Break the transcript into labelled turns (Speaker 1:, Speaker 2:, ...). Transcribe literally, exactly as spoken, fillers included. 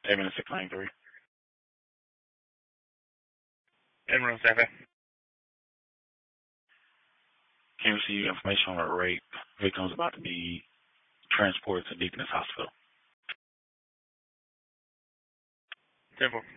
Speaker 1: Amen six nine three.
Speaker 2: Emerald seven.
Speaker 1: Can you receive information on a rape victim is about to be transported to Deaconess Hospital?
Speaker 2: Simple.